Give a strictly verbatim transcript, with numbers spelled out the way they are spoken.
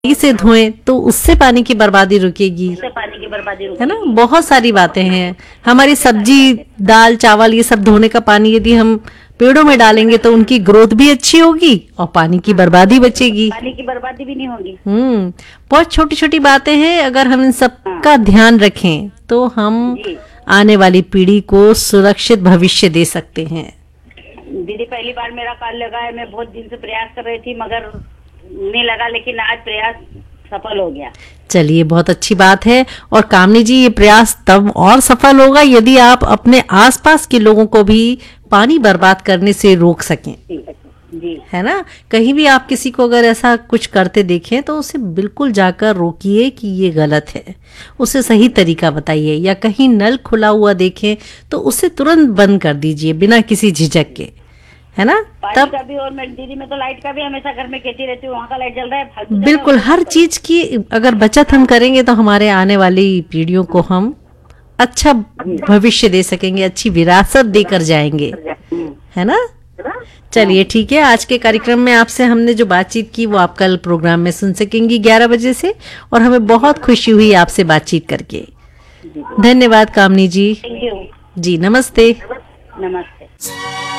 से धोएं तो उससे पानी की बर्बादी रुकेगी, उससे पानी की बर्बादी है ना। रुकेगी। बहुत सारी बातें हैं। हमारी सब्जी, दाल, चावल ये सब धोने का पानी यदि हम पेड़ों में डालेंगे तो उनकी ग्रोथ भी अच्छी होगी और पानी की बर्बादी बचेगी। पानी की बर्बादी भी नहीं होगी। हम्म बहुत छोटी छोटी बातें हैं। अगर हम इन सब हाँ। का ध्यान रखें तो हम जी आने वाली पीढ़ी को सुरक्षित भविष्य दे सकते हैं। दीदी, पहली बार मेरा कॉल लगा है। मैं बहुत दिन से प्रयास कर रही थी मगर नहीं लगा, लेकिन आज प्रयास सफल हो गया। चलिए, बहुत अच्छी बात है। और कामनी जी, ये प्रयास तब और सफल होगा यदि आप अपने आसपास के लोगों को भी पानी बर्बाद करने से रोक सकें, जी है ना। कहीं भी आप किसी को अगर ऐसा कुछ करते देखें तो उसे बिल्कुल जाकर रोकिए कि ये गलत है, उसे सही तरीका बताइए। या कहीं नल खुला हुआ देखें तो उसे तुरंत बंद कर दीजिए बिना किसी झिझक के, है ना। पानी तब का भी और मैं दीदी, मैं तो लाइट का भी हमेशा घर में कहती रहती हूँ, वहाँ का लाइट जल रहा है, फालतू जल बिल्कुल रहा है। हर चीज की अगर बचत हम करेंगे तो हमारे आने वाली पीढ़ियों को हम अच्छा भविष्य दे सकेंगे, अच्छी विरासत देकर जाएंगे, है ना। चलिए ठीक है, आज के कार्यक्रम में आपसे हमने जो बातचीत की वो आप कल प्रोग्राम में सुन सकेंगी ग्यारह बजे से। और हमें बहुत खुशी हुई आपसे बातचीत करके। धन्यवाद कामनी जी। Thank you. जी नमस्ते। नमस्ते।